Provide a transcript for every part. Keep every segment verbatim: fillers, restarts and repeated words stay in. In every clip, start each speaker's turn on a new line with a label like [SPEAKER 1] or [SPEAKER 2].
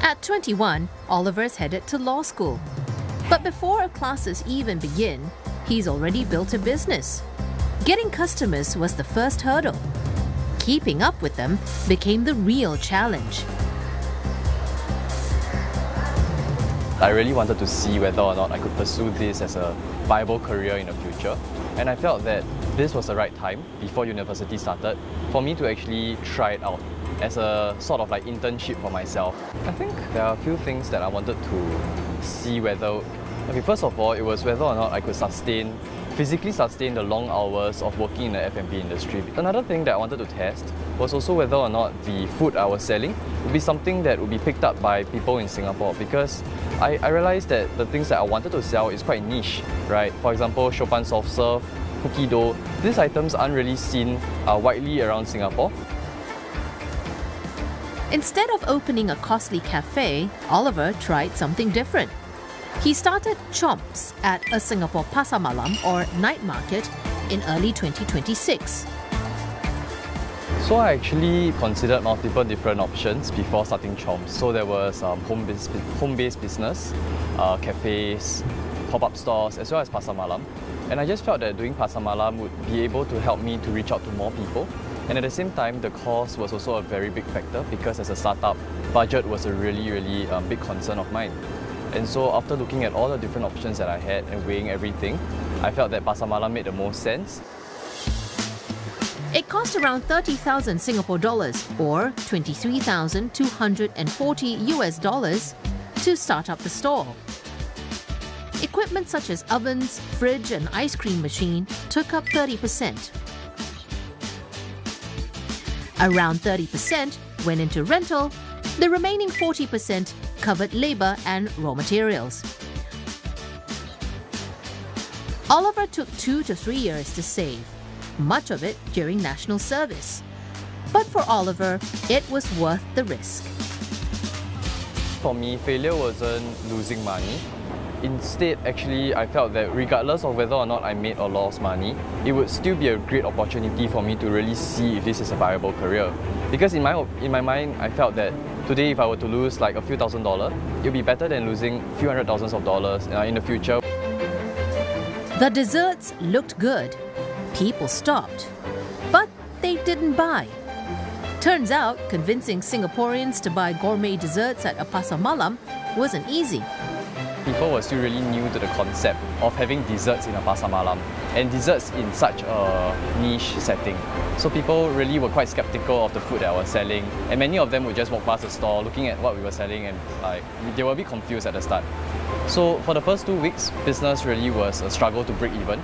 [SPEAKER 1] At twenty-one, Oliver's headed to law school. But before classes even begin, he's already built a business. Getting customers was the first hurdle. Keeping up with them became the real challenge.
[SPEAKER 2] I really wanted to see whether or not I could pursue this as a viable career in the future. And I felt that this was the right time, before university started, for me to actually try it out as a sort of like internship for myself. I think there are a few things that I wanted to see whether... Okay, first of all, it was whether or not I could sustain, physically sustain the long hours of working in the F and B industry. Another thing that I wanted to test was also whether or not the food I was selling would be something that would be picked up by people in Singapore, because I, I realized that the things that I wanted to sell is quite niche, right? For example, Chopin soft serve, cookie dough. These items aren't really seen uh, widely around Singapore.
[SPEAKER 1] Instead of opening a costly cafe, Oliver tried something different. He started Chomps at a Singapore Pasar Malam or night market in early twenty twenty-six.
[SPEAKER 2] So I actually considered multiple different options before starting Chomps. So there was um, home-based home-based business, uh, cafes, pop-up stores, as well as Pasar Malam. And I just felt that doing Pasar Malam would be able to help me to reach out to more people. And at the same time, the cost was also a very big factor, because as a startup, budget was a really, really um, big concern of mine. And so after looking at all the different options that I had and weighing everything, I felt that Pasar Malam made the most sense.
[SPEAKER 1] It cost around thirty thousand Singapore dollars or twenty-three thousand two hundred forty U S dollars to start up the store. Equipment such as ovens, fridge and ice cream machine took up thirty percent. Around thirty percent went into rental, the remaining forty percent covered labour and raw materials. Oliver took two to three years to save, much of it during national service. But for Oliver, it was worth the risk.
[SPEAKER 2] For me, failure wasn't losing money. Instead, actually, I felt that regardless of whether or not I made or lost money, it would still be a great opportunity for me to really see if this is a viable career. Because in my, in my mind, I felt that today, if I were to lose like a few thousand dollars, it would be better than losing a few hundred thousands of dollars uh, in the future.
[SPEAKER 1] The desserts looked good. People stopped. But they didn't buy. Turns out, convincing Singaporeans to buy gourmet desserts at a Pasar Malam wasn't easy.
[SPEAKER 2] People were still really new to the concept of having desserts in a Pasar Malam, and desserts in such a niche setting. So people really were quite skeptical of the food that I was selling, and many of them would just walk past the store looking at what we were selling, and like they were a bit confused at the start. So for the first two weeks, business really was a struggle to break even.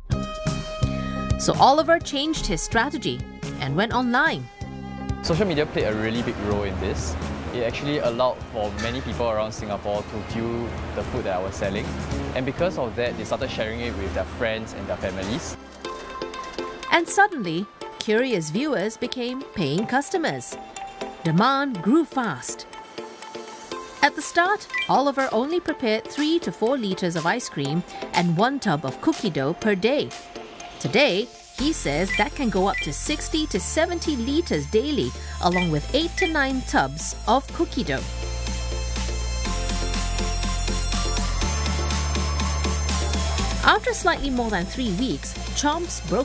[SPEAKER 1] So Oliver changed his strategy and went online.
[SPEAKER 2] Social media played a really big role in this. It actually allowed for many people around Singapore to view the food that I was selling. And because of that, they started sharing it with their friends and their families.
[SPEAKER 1] And suddenly, curious viewers became paying customers. Demand grew fast. At the start, Oliver only prepared three to four litres of ice cream and one tub of cookie dough per day. Today, he says that can go up to sixty to seventy litres daily, along with eight to nine tubs of cookie dough. After slightly more than three weeks, Chomps broke